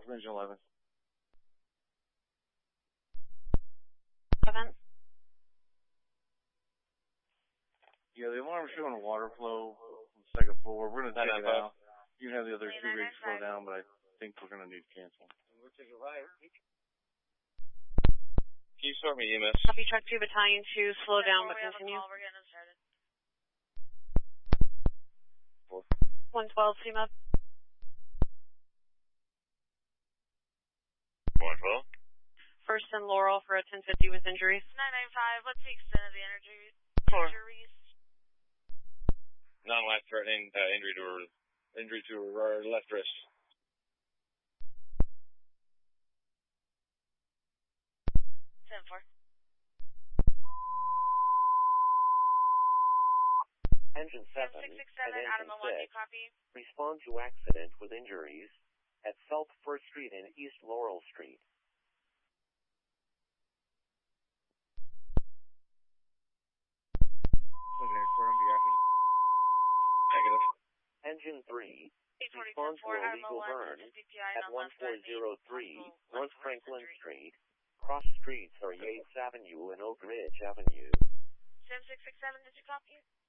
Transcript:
from engine 11. Events? Yeah, the alarm's showing water flow on the second floor. We're going to take it out. You can have the other 2 rigs slow down, but I think we're going to need to cancel. We'll take a right. Can you start me EMS? Copy truck 2 battalion 2, slow down but continue. We're getting them started. 112, CMUP. 112. First and Laurel for a 1050 with injuries. 995, what's the extent of the injuries? Non-life threatening injury to her left wrist. Engine 7 667, and Adam Engine 6 copy. respond to accident with injuries at South 1st Street and East Laurel Street. Negative. Engine 3 responds to a legal burn at 1403 North Franklin Street. Cross streets are Yates Avenue and Oak Ridge Avenue. 7667, did you copy?